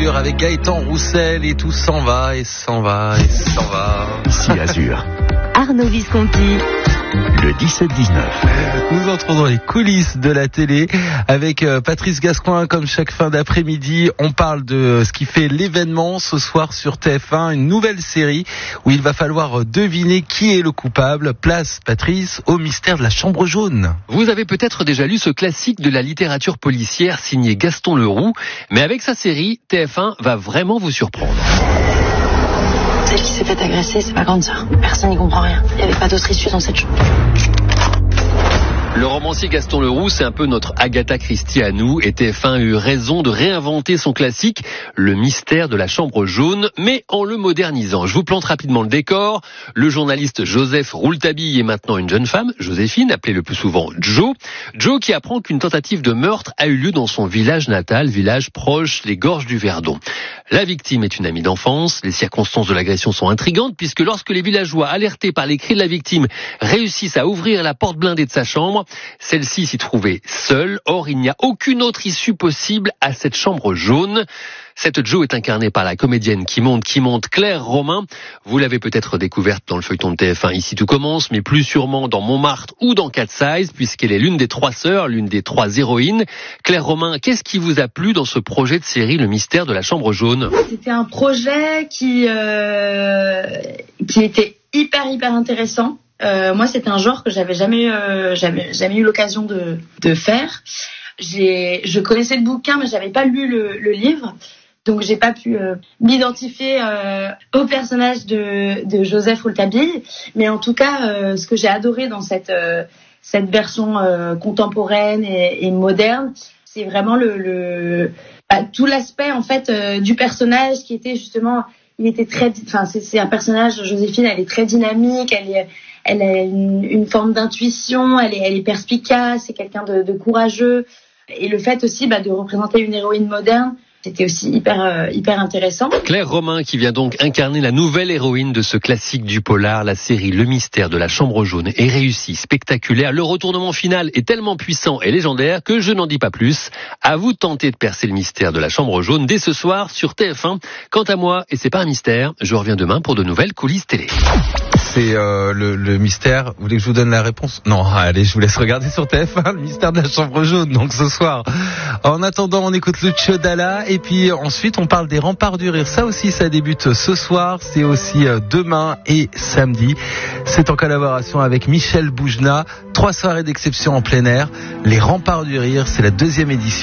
Azur avec Gaëtan Roussel et tout s'en va et s'en va et s'en va. Ici Azur. Arnaud Visconti. Le 17-19. Nous entrons dans les coulisses de la télé avec Patrice Gascoin. Comme chaque fin d'après-midi, on parle de ce qui fait l'événement ce soir sur TF1, une nouvelle série où il va falloir deviner qui est le coupable. Place, Patrice, au mystère de la chambre jaune. Vous avez peut-être déjà lu ce classique de la littérature policière signé Gaston Leroux, mais avec sa série, TF1 va vraiment vous surprendre. Celle qui s'est fait agresser, c'est ma grande sœur. Personne n'y comprend rien. Il n'y avait pas d'autre issue dans cette chambre. Le romancier Gaston Leroux, c'est un peu notre Agatha Christie à nous, et TF1 a eu raison de réinventer son classique, le mystère de la chambre jaune, mais en le modernisant. Je vous plante rapidement le décor. Le journaliste Joseph Rouletabille est maintenant une jeune femme, Joséphine, appelée le plus souvent Jo. Jo qui apprend qu'une tentative de meurtre a eu lieu dans son village natal, village proche des gorges du Verdon. La victime est une amie d'enfance. Les circonstances de l'agression sont intrigantes puisque lorsque les villageois, alertés par les cris de la victime, réussissent à ouvrir la porte blindée de sa chambre, celle-ci s'y trouvait seule. Or, il n'y a aucune autre issue possible à cette chambre jaune. Cette Jo est incarnée par la comédienne qui monte Claire Romain. Vous l'avez peut-être découverte dans le feuilleton de TF1 Ici tout commence, mais plus sûrement dans Montmartre ou dans Cat Size, puisqu'elle est l'une des 3 sœurs, l'une des 3 héroïnes. Claire Romain, qu'est-ce qui vous a plu dans ce projet de série Le mystère de la chambre jaune ? C'était un projet qui était hyper intéressant. Moi, c'est un genre que j'avais jamais eu l'occasion de faire. Je connaissais le bouquin, mais j'avais pas lu le livre. Donc j'ai pas pu m'identifier au personnage de Joseph Rouletabille, mais en tout cas ce que j'ai adoré dans cette version contemporaine et moderne, c'est vraiment tout l'aspect en fait du personnage qui était justement, c'est un personnage, Joséphine, elle est très dynamique, elle a une forme d'intuition, elle est perspicace, c'est quelqu'un de courageux, et le fait aussi de représenter une héroïne moderne, c'était aussi hyper intéressant. Claire Romain qui vient donc incarner la nouvelle héroïne de ce classique du polar. La série Le mystère de la chambre jaune est réussie, spectaculaire. Le retournement final est tellement puissant et légendaire que je n'en dis pas plus. À vous de tenter de percer le mystère de la chambre jaune dès ce soir sur TF1. Quant à moi, et c'est pas un mystère, je reviens demain pour de nouvelles coulisses télé. C'est le mystère. Vous voulez que je vous donne la réponse ? Non, allez, je vous laisse regarder sur TF1 le mystère de la chambre jaune. Donc ce soir. En attendant, on écoute Lucio Dalla et puis ensuite on parle des remparts du rire. Ça aussi, ça débute ce soir. C'est aussi demain et samedi. C'est en collaboration avec Michel Boujna. 3 soirées d'exception en plein air. Les remparts du rire, c'est la 2e édition.